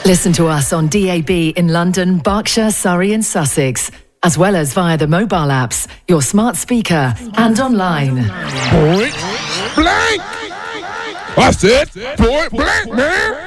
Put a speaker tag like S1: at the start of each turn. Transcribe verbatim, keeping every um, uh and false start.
S1: Listen to us on D A B in London, Berkshire, Surrey and Sussex, as well as via the mobile apps, your smart speaker and online.
S2: Point blank! I said point blank, man!